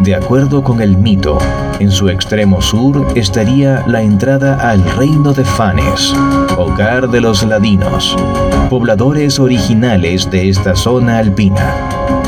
De acuerdo con el mito, en su extremo sur estaría la entrada al reino de Fanes, hogar de los ladinos, pobladores originales de esta zona alpina.